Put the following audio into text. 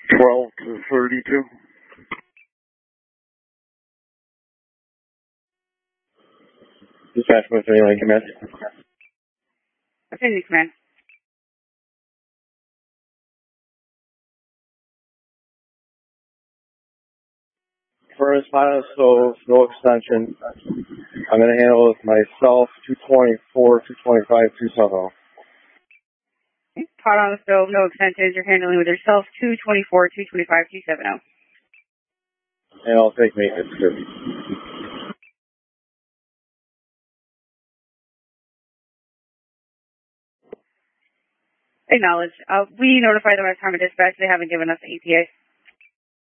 12-32. Dispatch with anyone command. Affinity Command. Furnace pilot, so no extension. I'm going to handle with myself, 224, 225, 270. Okay. Pot on the stove, no extensions. You're handling with yourself, 224, 225, 270. And I'll take maintenance too. Acknowledge. We notified them at time of dispatch. They haven't given us the ETA.